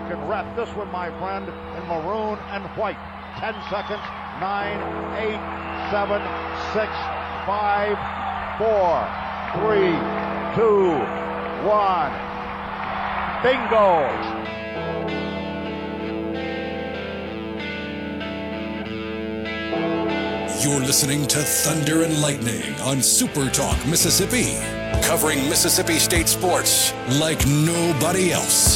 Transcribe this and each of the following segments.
You can wrap this one, my friend, in maroon and white. 10 seconds. 9, 8, 7, 6, 5, 4, 3, 2, 1. Bingo! You're listening to Thunder and Lightning on Super Talk Mississippi, covering Mississippi State sports like nobody else.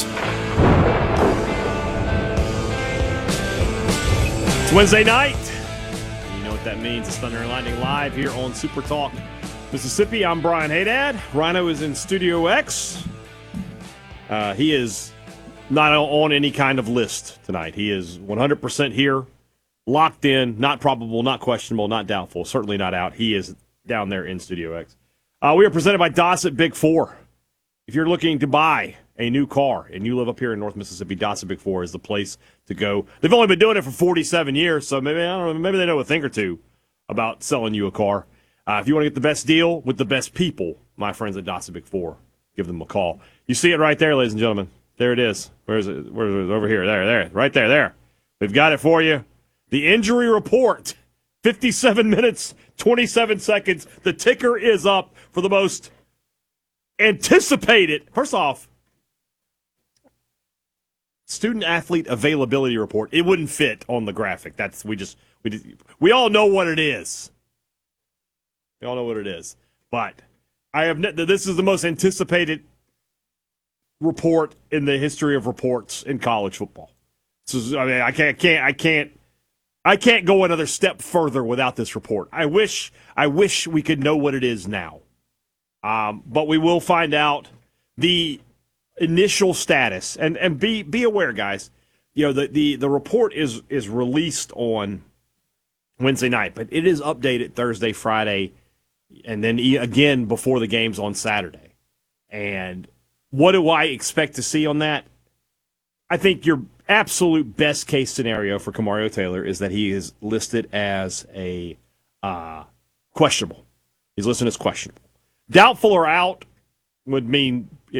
It's Wednesday night. You know what that means. It's Thunder and Lightning live here on Super Talk Mississippi. I'm Brian Haydad. Rhino is in Studio X. He is not on any kind of list tonight. He is 100% here. Locked in, not probable, not questionable, not doubtful, certainly not out. He is down there in Studio X. We are presented by Dossett Big Four. If you're looking to buy a new car and you live up here in North Mississippi, Dossett Big Four is the place to go. They've only been doing it for 47 years, so maybe, I don't know, maybe they know a thing or two about selling you a car. If you want to get the best deal with the best people, my friends at Dossett Big Four, give them a call. You see it right there, ladies and gentlemen. There it is. Where is it? Where is it? Over here. There. Right there. We've got it for you. The injury report, 57 minutes, 27 seconds. The ticker is up for the most anticipated. First off, student-athlete availability report. It wouldn't fit on the graphic. We all know what it is. We all know what it is. But this is the most anticipated report in the history of reports in college football. I can't go another step further without this report. I wish we could know what it is now. But we will find out the initial status. And be aware, guys. You know, the report is released on Wednesday night, but it is updated Thursday, Friday, and then again before the games on Saturday. And what do I expect to see on that? I think your absolute best case scenario for Kamario Taylor is that he is listed as a questionable. He's listed as questionable. Doubtful or out would mean